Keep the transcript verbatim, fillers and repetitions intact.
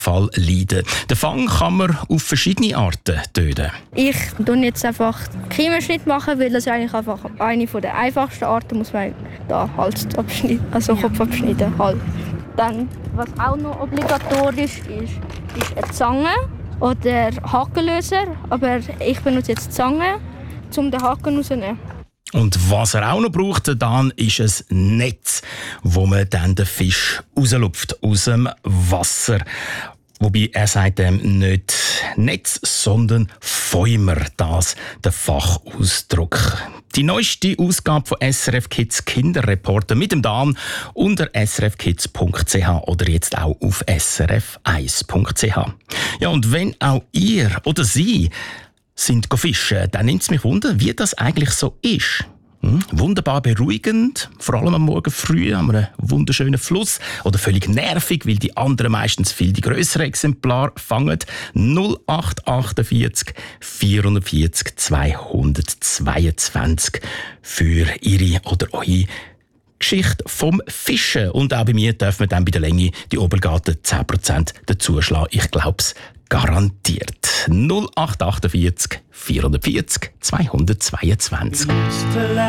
Fall leiden. Den Fang kann man auf verschiedene Arten töten. Ich mache jetzt einfach Kiemenschnitt machen, weil das eigentlich einfach eine der einfachsten Arten muss man da Hals abschneiden, also Kopf abschneiden. Halt. Dann, was auch noch obligatorisch ist, ist eine Zange oder Hakenlöser. Aber ich benutze jetzt die Zange, um den Haken rauszunehmen. Und was er auch noch braucht, dann ist ein Netz, wo man dann den Fisch rauslupft aus dem Wasser. Wobei er sagt ähm, nicht Netz, sondern Fäumer, das der Fachausdruck. Die neueste Ausgabe von S R F Kids Kinderreporter mit dem Dan unter s r f kids punkt c h oder jetzt auch auf s r f eins punkt c h. Ja, und wenn auch ihr oder sie sind fischen, dann nimmt es mich wunder, wie das eigentlich so ist. Hm, wunderbar beruhigend, vor allem am Morgen früh haben wir einen wunderschönen Fluss. Oder völlig nervig, weil die anderen meistens viel die grösseren Exemplare fangen. null acht achtundvierzig vierundvierzig zweihundertzweiundzwanzig für Ihre oder eure Geschichte vom Fischen. Und auch bei mir dürfen wir dann bei der Länge die obergarten zehn Prozent dazuschlagen. Ich glaube es garantiert. null acht achtundvierzig vierundvierzig zweihundertzweiundzwanzig.